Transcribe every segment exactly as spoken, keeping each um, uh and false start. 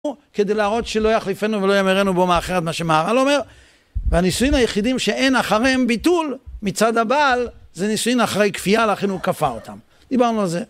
כדי להראות שלא יחליפנו ולא ימרנו בו מאחרת מה שמהר"ל אומר, והנישואין היחידים שאין אחריהם ביטול מצד הבעל זה נישואין אחרי כפייה, לכן הוא כפה אותם. דיברנו על זה.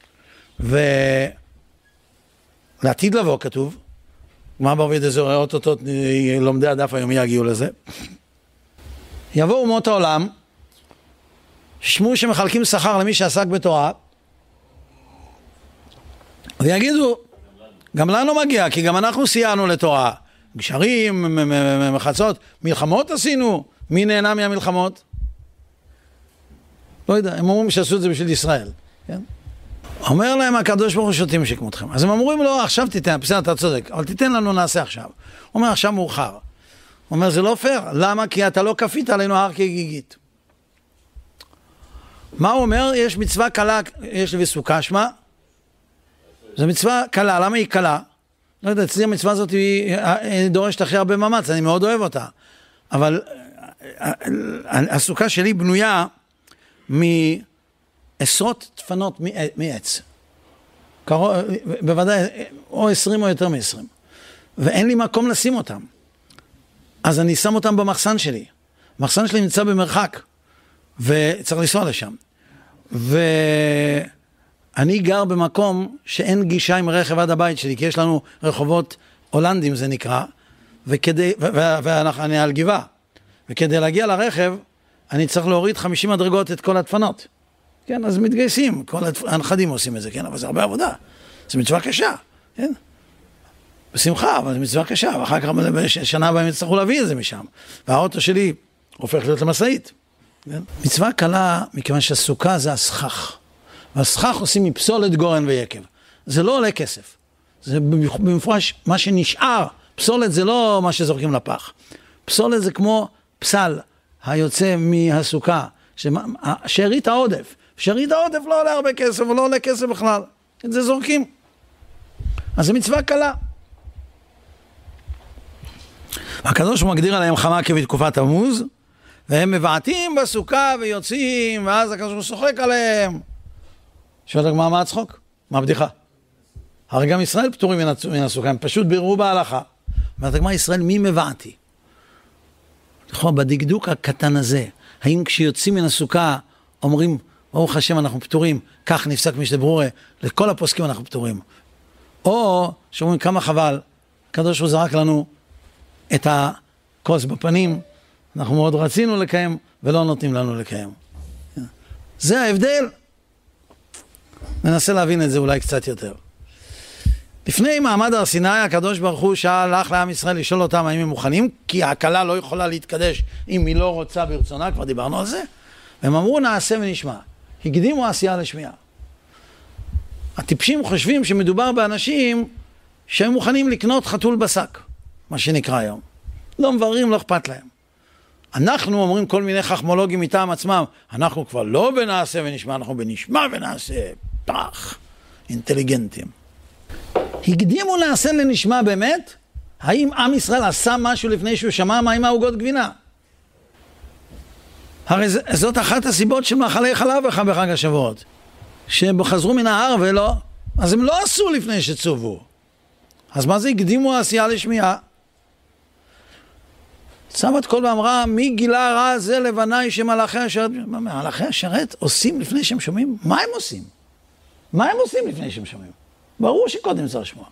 ולעתיד לבוא כתוב, מה בעובד איזה ראות אותו, לומדי הדף היום יגיעו לזה, יבואו אומות העולם, שמעו שמחלקים שכר למי שעסק בתורה, ויגידו, גם לנו מגיע, כי גם אנחנו סייענו לתורה. גשרים, מחצות, מלחמות עשינו. מי נהנה מהמלחמות? לא יודע, הם אומרים שעשו את זה בשביל ישראל. כן? אומר להם הקדוש ברוך הוא שותים שכמותכם. אז הם אומרים לו, עכשיו תיתן, בסדר, אתה צודק, אבל תיתן לנו, נעשה עכשיו. הוא אומר, עכשיו מאוחר. הוא אומר, זה לא פייר. למה? כי אתה לא כפית עלינו הר כגיגית. מה הוא אומר? יש מצווה קלה, יש לי סוכה שמה. זו מצווה קלה. למה היא קלה? לא יודע, אצלי המצווה הזאת היא, היא דורשת הכי הרבה מאמץ, אני מאוד אוהב אותה. אבל הסוכה שלי בנויה מעשרות דפנות מעץ. בוודאי, או עשרים או יותר מעשרים. ואין לי מקום לשים אותם. אז אני שם אותם במחסן שלי. המחסן שלי נמצא במרחק, וצריך לנסוע לשם. ואני גר במקום שאין גישה עם רכב עד הבית שלי, כי יש לנו רחובות הולנדים זה נקרא, וכדי, ואני על גבעה. וכדי להגיע לרכב, אני צריך להוריד חמישים מדרגות את כל הדפנות. כן, אז מתגייסים, כל הנכדים עושים את זה, כן, אבל זה הרבה עבודה. זה מצווה קשה, כן? בשמחה, אבל זה מצווה קשה, ואחר כך בשנה הבאה הם יצטרכו להביא את זה משם. והאוטו שלי הופך להיות למשאית. כן? מצווה קלה, מכיוון שהסוכה זה הסכך. והסכך עושים מפסולת גורן ויקב. זה לא עולה כסף. זה במפורש מה שנשאר. פסולת זה לא מה שזורקים לפח. פסולת זה כמו פסל היוצא מהסוכה. שארית העודף. שארית העודף לא עולה הרבה כסף, ולא עולה כסף בכלל. את זה זורקים. אז זה מצווה קלה. הקדוש הוא מגדיר עליהם חמה כבתקופת תמוז, והם מבעטים בסוכה ויוצאים, ואז הקדוש הוא שוחק עליהם. שואל הגמרא, מה הצחוק? מה הבדיחה? הרי גם ישראל פטורים מן הסוכה, הם פשוט ביררו בהלכה. אומרת הגמרא, ישראל מי מבעתי? נכון, בדקדוק הקטן הזה, האם כשיוצאים מן הסוכה אומרים, ברוך השם אנחנו פטורים, כך נפסק משנה ברורה, לכל הפוסקים אנחנו פטורים. או שאומרים כמה חבל, הקדוש הוא זרק לנו את הכוס בפנים, אנחנו מאוד רצינו לקיים ולא נותנים לנו לקיים. זה ההבדל. ננסה להבין את זה אולי קצת יותר. לפני מעמד הר סיני, הקדוש ברוך הוא שלח לעם ישראל לשאול אותם האם הם מוכנים, כי ההקלה לא יכולה להתקדש אם היא לא רוצה ברצונה, כבר דיברנו על זה. והם אמרו נעשה ונשמע. הקדימו עשייה לשמיעה. הטיפשים חושבים שמדובר באנשים שהם מוכנים לקנות חתול בשק, מה שנקרא היום. לא מבררים, לא אכפת להם. אנחנו אומרים כל מיני חכמולוגים מטעם עצמם, אנחנו כבר לא בנעשה ונשמע, אנחנו בנשמע ונעשה, פח, אינטליגנטים. הקדימו נעשה לנשמע באמת? האם עם ישראל עשה משהו לפני שהוא שמע מה עם העוגות גבינה? הרי זאת אחת הסיבות של מאכלי חלב בחג השבועות, שהם חזרו מן ההר ולא, אז הם לא עשו לפני שצובו. אז מה זה הקדימו העשייה לשמיעה? צמת כל ואמרה, מי גילה רע זה לבני שמלאכי השרת, מלאכי השרת עושים לפני שהם שומעים? מה הם עושים? מה הם עושים לפני שהם שומעים? ברור שקודם צריך לשמוע.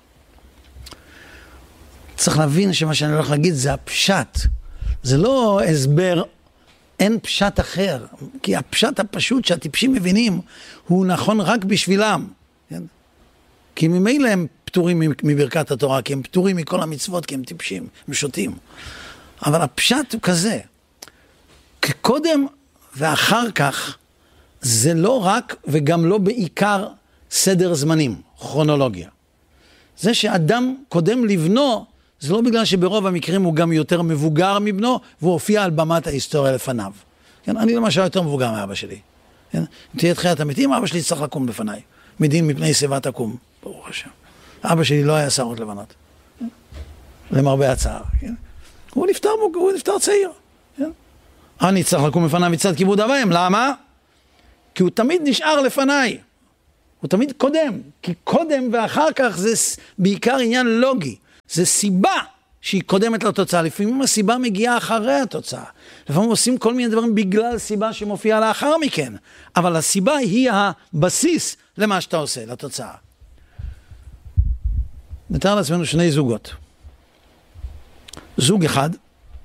צריך להבין שמה שאני הולך להגיד זה הפשט. זה לא הסבר, אין פשט אחר. כי הפשט הפשוט שהטיפשים מבינים הוא נכון רק בשבילם. כן? כי ממילא הם פטורים מברכת התורה, כי הם פטורים מכל המצוות, כי הם טיפשים, הם שותים. אבל הפשט הוא כזה. כקודם ואחר כך זה לא רק וגם לא בעיקר סדר זמנים, כרונולוגיה. זה שאדם קודם לבנו, זה לא בגלל שברוב המקרים הוא גם יותר מבוגר מבנו, והוא הופיע על במת ההיסטוריה לפניו. כן? אני למשל יותר מבוגר מאבא שלי. כן? אם תהיה תחיית המתים, אבא שלי צריך לקום בפניי. מדין מפני שיבה תקום, ברוך השם. אבא שלי לא היה שערות לבנות. כן? למרבה הצער. כן? הוא נפטר, הוא נפטר צעיר. כן? אני צריך לקום בפניו מצד כיבוד אב ואם. למה? כי הוא תמיד נשאר לפניי. הוא תמיד קודם, כי קודם ואחר כך זה בעיקר עניין לוגי. זה סיבה שהיא קודמת לתוצאה. לפעמים הסיבה מגיעה אחרי התוצאה. לפעמים עושים כל מיני דברים בגלל סיבה שמופיעה לאחר מכן. אבל הסיבה היא הבסיס למה שאתה עושה, לתוצאה. נתאר לעצמנו שני זוגות. זוג אחד,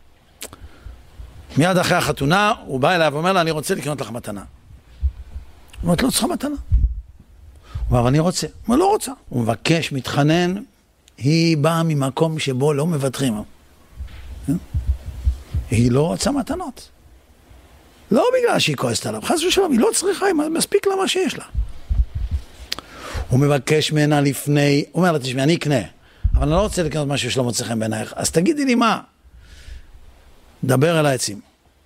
מיד אחרי החתונה, הוא בא אליי ואומר לה, אני רוצה לקנות לך מתנה. הוא אומר, את לא צריכה מתנה. הוא אומר, אני רוצה. הוא אומר, לא רוצה. הוא מבקש, מתחנן, היא באה ממקום שבו לא מבטרים. היא לא רוצה מתנות. לא בגלל שהיא כועסת עליו, חס ושלום, היא לא צריכה, היא מספיק לה מה שיש לה. הוא מבקש ממנה לפני, הוא אומר לה, תשמע, אני אקנה, אבל אני לא רוצה לקנות משהו שלא מוצא חן בעינייך, אז תגידי לי מה. דבר אל העצים.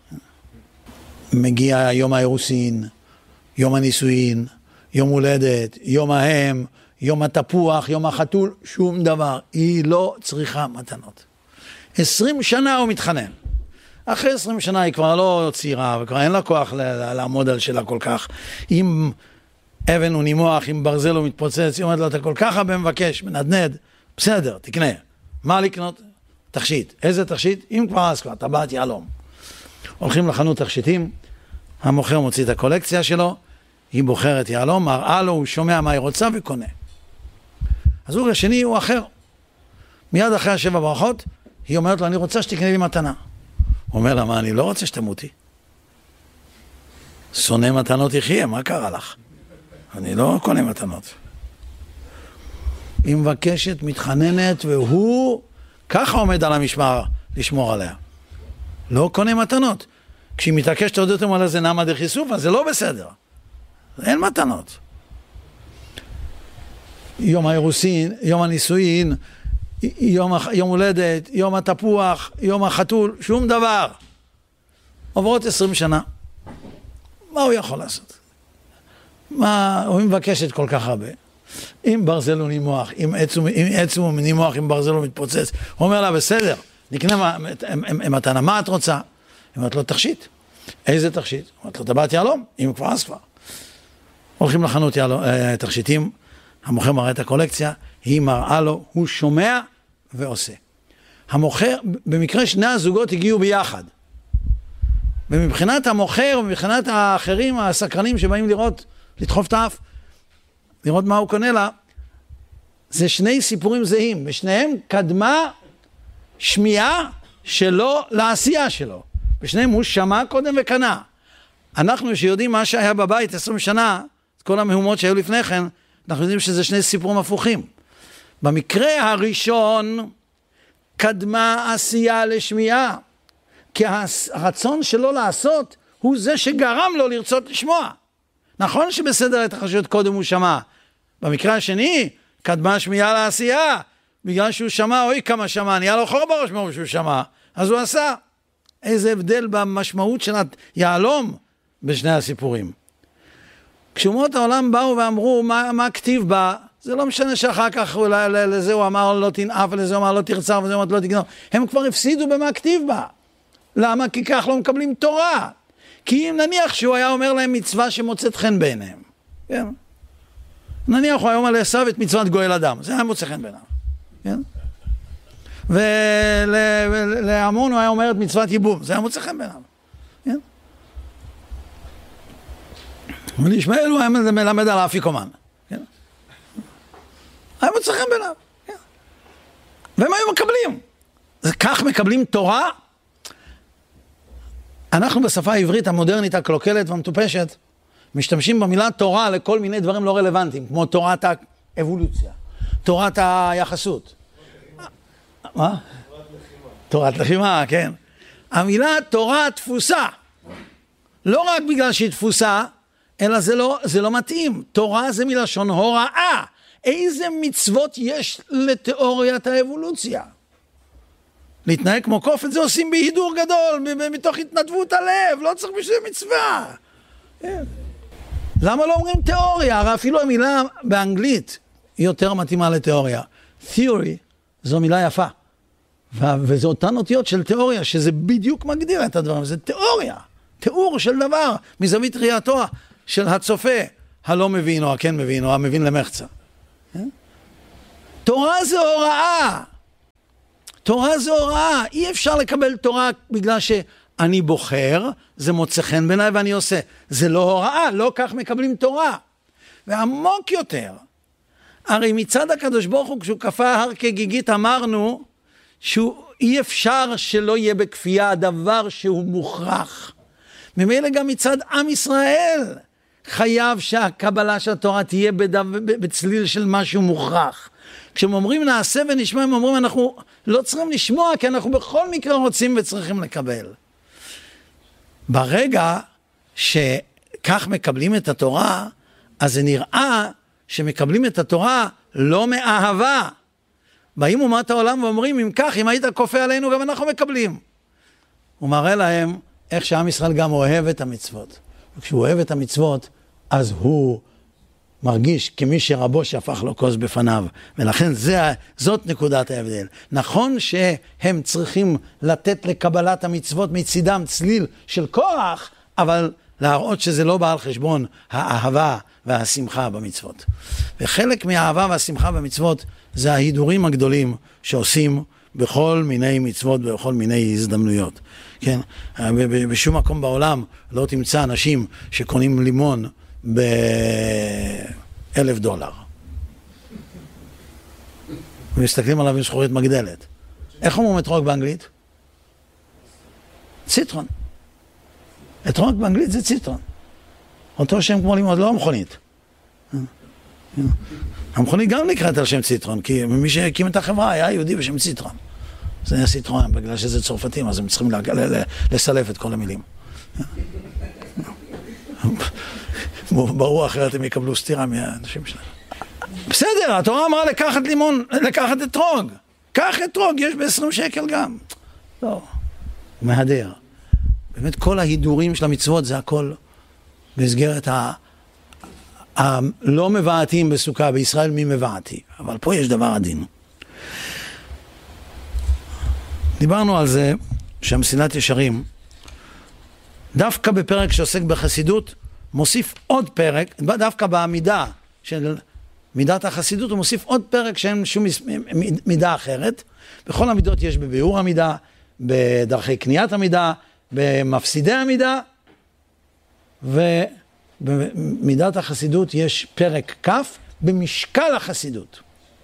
מגיע יום האירוסין, יום הנישואין, יום הולדת, יום ההם, יום התפוח, יום החתול, שום דבר. היא לא צריכה מתנות. עשרים שנה הוא מתחנן. אחרי עשרים שנה היא כבר לא צעירה, וכבר אין לה כוח לעמוד על שלה כל כך. אם אבן הוא נימוח, אם ברזל הוא מתפוצץ, היא אומרת לו, אתה כל כך הרבה מבקש, מנדנד, בסדר, תקנה. מה לקנות? תכשיט. איזה תכשיט? אם כבר אז כבר, טבעת יהלום. הולכים לחנות תכשיטים, המוכר מוציא את הקולקציה שלו, היא בוחרת יהלום, מראה לו, הוא שומע מה היא רוצה וקונה. הזוג השני הוא אחר. מיד אחרי השבע ברכות, היא אומרת לו, אני רוצה שתקנה לי מתנה. הוא אומר לה, מה, אני לא רוצה שתמותי. שונא מתנות יחיה, מה קרה לך? אני לא קונה מתנות. היא מבקשת, מתחננת, והוא ככה עומד על המשמר לשמור עליה. לא קונה מתנות. כשהיא מתעקשת עוד יותר על איזה נעמה דחיסוף, אז זה לא בסדר. אין מתנות. יום האירוסין, יום הנישואין, יום, יום הולדת, יום התפוח, יום החתול, שום דבר. עוברות עשרים שנה. מה הוא יכול לעשות? מה, הוא מבקשת כל כך הרבה. אם ברזל הוא נימוח, אם עצום, אם עצום הוא נימוח, אם ברזל הוא מתפוצץ, הוא אומר לה, בסדר, נקנה מתנה, מה את רוצה? היא אומרת לו, תכשיט. איזה תכשיט? היא אומרת לו, טבעת יהלום, אם כבר אז כבר. הולכים לחנות יהלום, תכשיטים, המוכר מראה את הקולקציה, היא מראה לו, הוא שומע ועושה. המוכר, במקרה שני הזוגות הגיעו ביחד. ומבחינת המוכר, ומבחינת האחרים, הסקרנים שבאים לראות, לדחוף את האף, לראות מה הוא קונה לה, זה שני סיפורים זהים, בשניהם קדמה שמיעה שלו לעשייה שלו. בשניהם הוא שמע קודם וקנה. אנחנו שיודעים מה שהיה בבית עשרים שנה, כל המהומות שהיו לפני כן, אנחנו יודעים שזה שני סיפורים הפוכים. במקרה הראשון, קדמה עשייה לשמיעה, כי הרצון שלו לעשות, הוא זה שגרם לו לרצות לשמוע. נכון שבסדר התרחשויות קודם הוא שמע. במקרה השני, קדמה שמיעה לעשייה, בגלל שהוא שמע, אוי כמה שמע, נהיה לו חור בראש מרוב שהוא שמע, אז הוא עשה. איזה הבדל במשמעות של היהלום בשני הסיפורים. כשאומות העולם באו ואמרו, מה, מה כתיב בה? זה לא משנה שאחר כך לזה הוא אמר לא תנאף, ולזה הוא אמר לא תרצח, ולזה הוא אמר לא תגנוב. הם כבר הפסידו במה כתיב בה. למה? כי כך לא מקבלים תורה. כי אם נניח שהוא היה אומר להם מצווה שמוצאת חן בעיניהם. כן? נניח הוא היה אומר לעשו את מצוות גואל אדם. זה היה מוצא חן בעיניו. כן? ולהמון הוא היה אומר את מצוות ייבום. זה היה מוצא חן בעיניו. כן? ולישמעאל הוא היה מלמד על האפיקומן. כן? היה מוצא חן בעיניו. כן? והם היו מקבלים. זה כך מקבלים תורה. אנחנו בשפה העברית המודרנית, הקלוקלת והמטופשת, משתמשים במילה תורה לכל מיני דברים לא רלוונטיים, כמו תורת האבולוציה, תורת היחסות. מה? תורת לחימה, כן. המילה תורה תפוסה. לא רק בגלל שהיא תפוסה, אלא זה לא, זה לא מתאים. תורה זה מלשון הוראה. איזה מצוות יש לתיאוריית האבולוציה? להתנהג כמו קוף, את זה עושים בהידור גדול, מתוך התנדבות הלב, לא צריך בשביל מצווה. למה לא אומרים תיאוריה? הרי אפילו המילה באנגלית היא יותר מתאימה לתיאוריה. Theory זו מילה יפה, וזו אותן אותיות של תיאוריה, שזה בדיוק מגדיר את הדברים, זה תיאוריה, תיאור של דבר, מזווית ראייתו של הצופה, הלא מבין או הכן מבין, או המבין למחצה. תורה זה הוראה. תורה זה הוראה, אי אפשר לקבל תורה בגלל שאני בוחר, זה מוצא חן בעיניי ואני עושה. זה לא הוראה, לא כך מקבלים תורה. ועמוק יותר, הרי מצד הקדוש ברוך הוא, כשהוא כפה הר כגיגית, אמרנו שאי אפשר שלא יהיה בכפייה הדבר שהוא מוכרח. ממילא גם מצד עם ישראל חייב שהקבלה של התורה תהיה בדו, בצליל של משהו מוכרח. כשהם אומרים נעשה ונשמע, הם אומרים אנחנו לא צריכים לשמוע, כי אנחנו בכל מקרה רוצים וצריכים לקבל. ברגע שכך מקבלים את התורה, אז זה נראה שמקבלים את התורה לא מאהבה. באים אומת העולם ואומרים, אם כך, אם היית כופה עלינו, גם אנחנו מקבלים. הוא מראה להם איך שעם ישראל גם אוהב את המצוות. וכשהוא אוהב את המצוות, אז הוא מרגיש כמי שרבו שהפך לו כוס בפניו. ולכן זה, זאת נקודת ההבדל. נכון שהם צריכים לתת לקבלת המצוות מצידם צליל של כוח, אבל להראות שזה לא בא על חשבון האהבה והשמחה במצוות. וחלק מהאהבה והשמחה במצוות זה ההידורים הגדולים שעושים בכל מיני מצוות, בכל מיני הזדמנויות. כן? בשום מקום בעולם לא תמצא אנשים שקונים לימון באלף דולר. ומסתכלים עליו עם זכורית מגדלת. איך אומרים אתרוג באנגלית? ציטרון. אתרוג באנגלית זה ציטרון. אותו שם כמו לימון, לא המכונית. המכונית גם נקראת על שם ציטרון, כי מי שהקים את החברה היה יהודי בשם ציטרון. זה היה ציטרון, בגלל שזה צרפתים, אז הם צריכים לסלף את כל המילים. ברור, אחרת הם יקבלו סתירה מהאנשים שלהם. בסדר, התורה אמרה לקחת לימון, לקחת אתרוג. קח אתרוג, יש ב-עשרים שקל גם. לא, הוא מהדר. באמת כל ההידורים של המצוות זה הכל במסגרת ה... הלא מבעתים בסוכה, בישראל מי מבעתי, אבל פה יש דבר עדין. דיברנו על זה שהמסילת ישרים, דווקא בפרק שעוסק בחסידות, מוסיף עוד פרק, דווקא בעמידה של מידת החסידות, הוא מוסיף עוד פרק שאין שום מידה אחרת. בכל המידות יש בביאור המידה, בדרכי קניית המידה, במפסידי המידה, ובמידת החסידות יש פרק כף במשקל החסידות.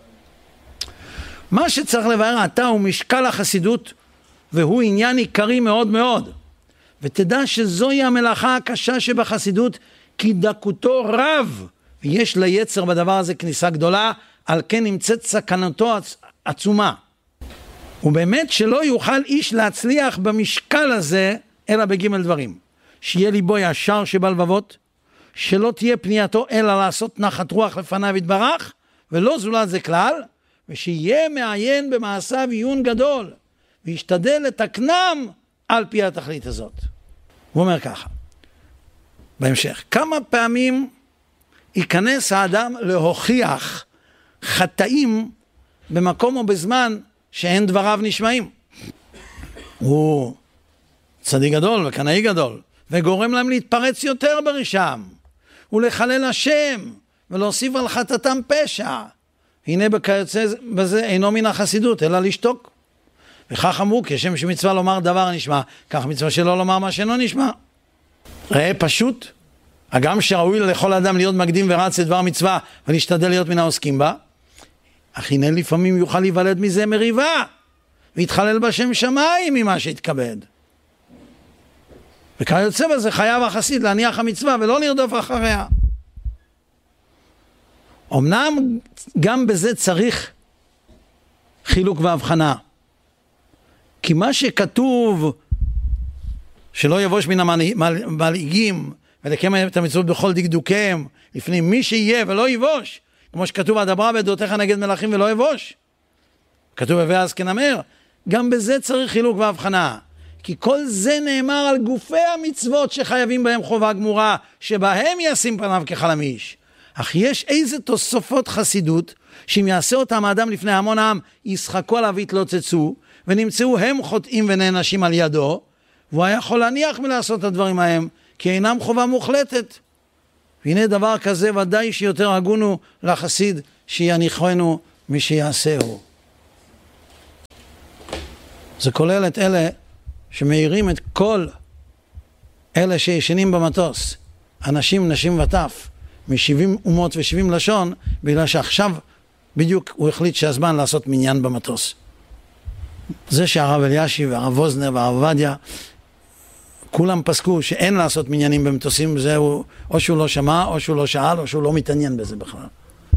מה שצריך לבאר אתה הוא משקל החסידות, והוא עניין עיקרי מאוד מאוד. ותדע שזוהי המלאכה הקשה שבחסידות, כי דקותו רב, ויש ליצר בדבר הזה כניסה גדולה, על כן נמצאת סכנתו עצומה. ובאמת שלא יוכל איש להצליח במשקל הזה, אלא בג' דברים. שיהיה ליבו ישר שבלבבות, שלא תהיה פנייתו אלא לעשות נחת רוח לפניו יתברך, ולא זולת זה כלל, ושיהיה מעיין במעשיו עיון גדול, וישתדל לתקנם על פי התכלית הזאת. הוא אומר ככה, בהמשך, כמה פעמים ייכנס האדם להוכיח חטאים במקום או בזמן שאין דבריו נשמעים. הוא צדיק גדול וקנאי גדול, וגורם להם להתפרץ יותר ברשם, ולחלל השם, ולהוסיף על חטאתם פשע. הנה בכיוצא בזה אינו מן החסידות, אלא לשתוק. וכך אמרו, כשם שמצווה לומר דבר נשמע, כך מצווה שלא לומר מה שאינו נשמע. ראה פשוט, הגם שראוי לכל אדם להיות מקדים ורץ לדבר מצווה, ולהשתדל להיות מן העוסקים בה, אך הנה לפעמים יוכל להיוולד מזה מריבה, והתחלל בשם שמיים ממה שהתכבד. וכיוצא בזה חייב החסיד להניח המצווה, ולא לרדוף אחריה. אמנם גם בזה צריך חילוק והבחנה. כי מה שכתוב שלא יבוש מן המלעיגים ולקיים את המצוות בכל דקדוקיהם לפני מי שיהיה ולא יבוש, כמו שכתוב אדברה בדעותיך נגד מלאכים ולא יבוש, כתוב הווה אז כנמר, גם בזה צריך חילוק והבחנה. כי כל זה נאמר על גופי המצוות שחייבים בהם חובה גמורה, שבהם ישים פניו כחלמיש. אך יש איזה תוספות חסידות, שאם יעשה אותם האדם לפני המון העם, ישחקו עליו והתלוצצו, ונמצאו הם חוטאים ונענשים על ידו, והוא היה יכול להניח מלעשות את הדברים ההם, כי אינם חובה מוחלטת. והנה דבר כזה ודאי שיותר הגונו לחסיד, שיניחנו מי שיעשהו. זה כולל את אלה שמאירים את כל אלה שישנים במטוס, אנשים, נשים וטף, מ-שבעים אומות ו-שבעים לשון, בגלל שעכשיו בדיוק הוא החליט שהזמן לעשות מניין במטוס. זה שהרב אלישיב והרב ווזנר והרב עובדיה, כולם פסקו שאין לעשות מניינים במטוסים, זה הוא, או שהוא לא שמע, או שהוא לא שאל, או שהוא לא מתעניין בזה בכלל.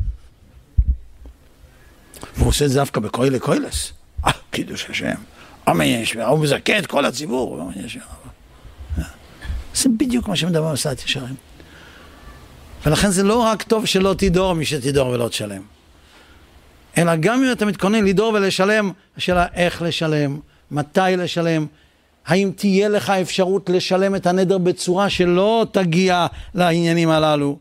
והוא עושה את זה דווקא בקוי לקוילס. אה, קידוש השם. אמן ישמע, הוא מזכה את כל הציבור. אמן ישמע. זה בדיוק מה שמדבר מסעת ישרים. ולכן זה לא רק טוב שלא תדור מי שתדור ולא תשלם. אלא גם אם אתה מתכונן לדור ולשלם, השאלה איך לשלם, מתי לשלם, האם תהיה לך אפשרות לשלם את הנדר בצורה שלא תגיע לעניינים הללו.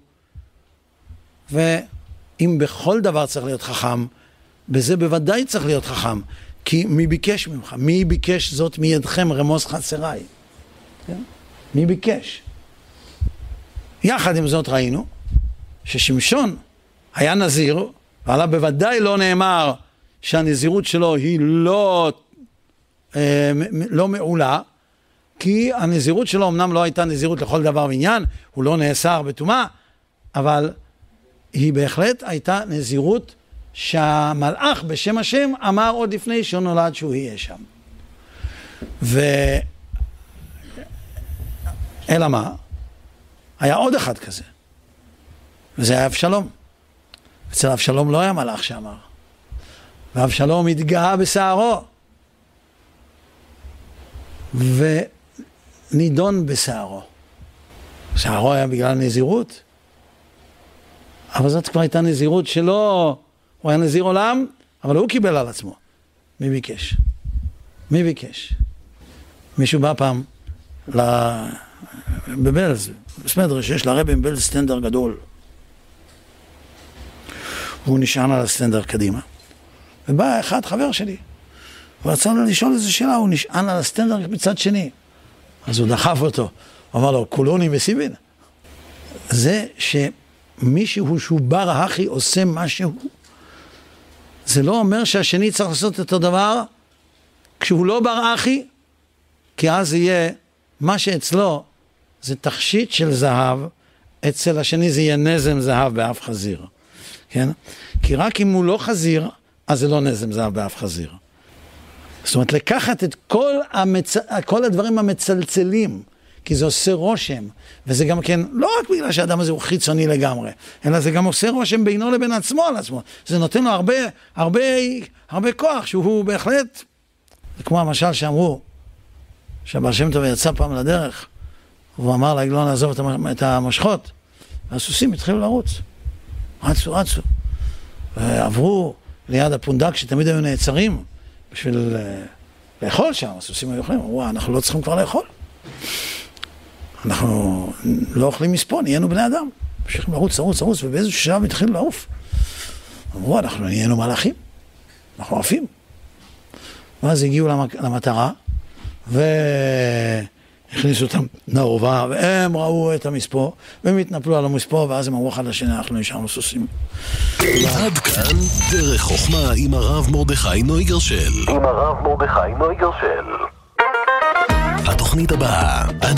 ואם בכל דבר צריך להיות חכם, בזה בוודאי צריך להיות חכם, כי מי ביקש ממך? מי ביקש זאת מידכם רמוס חצריי? כן? מי ביקש? יחד עם זאת ראינו ששמשון היה נזיר, ועליו בוודאי לא נאמר שהנזירות שלו היא לא, אה, לא מעולה, כי הנזירות שלו אמנם לא הייתה נזירות לכל דבר ועניין, הוא לא נאסר בטומאה, אבל היא בהחלט הייתה נזירות שהמלאך בשם השם אמר עוד לפני שהוא נולד שהוא יהיה שם. ו... אלא מה? היה עוד אחד כזה, וזה היה אבשלום. אצל אבשלום לא היה מלאך שאמר, ואבשלום התגאה בשערו ונידון בשערו. שערו היה בגלל נזירות, אבל זאת כבר הייתה נזירות שלא, הוא היה נזיר עולם, אבל הוא קיבל על עצמו. מי ביקש? מי ביקש? מישהו בא פעם ל... בבלז, בסמדר שיש לרבי בבלז סטנדר גדול. הוא נשען על הסטנדר קדימה. ובא אחד חבר שלי, הוא רצה לו לשאול איזו שאלה, הוא נשען על הסטנדר בצד שני. אז הוא דחף אותו, הוא אמר לו, קולוני וסיבין. זה שמישהו שהוא בר האחי עושה משהו, זה לא אומר שהשני צריך לעשות אותו דבר כשהוא לא בר אחי, כי אז יהיה מה שאצלו זה תכשיט של זהב, אצל השני זה יהיה נזם זהב באף חזיר. כן? כי רק אם הוא לא חזיר, אז זה לא נזם זהב באף חזיר. זאת אומרת, לקחת את כל, המצ... כל הדברים המצלצלים, כי זה עושה רושם, וזה גם כן, לא רק בגלל שהאדם הזה הוא חיצוני לגמרי, אלא זה גם עושה רושם בינו לבין עצמו על עצמו. זה נותן לו הרבה, הרבה, הרבה כוח, שהוא בהחלט, זה כמו המשל שאמרו, שהבר שם טוב יצא פעם לדרך, והוא אמר לעגלון לעזוב את המושכות, והסוסים התחילו לרוץ. רצו, רצו. ועברו ליד הפונדק שתמיד היו נעצרים, בשביל לאכול שם, הסוסים היו אוכלים, אמרו, אנחנו לא צריכים כבר לאכול. אנחנו לא אוכלים מספון, נהיינו בני אדם. ממשיכים לרוץ, לרוץ, לרוץ, ובאיזשהו שלב התחילו לעוף. אמרו, אנחנו נהיינו מלאכים, אנחנו עפים. ואז הגיעו למטרה, והכניסו אותם לעורבה, והם ראו את המספוא, והם התנפלו על המספוא, ואז הם אמרו אחד לשני, אנחנו נשארנו סוסים. עד כאן דרך חוכמה עם הרב מרדכי נויגרשל. עם הרב מרדכי נויגרשל. התוכנית הבאה,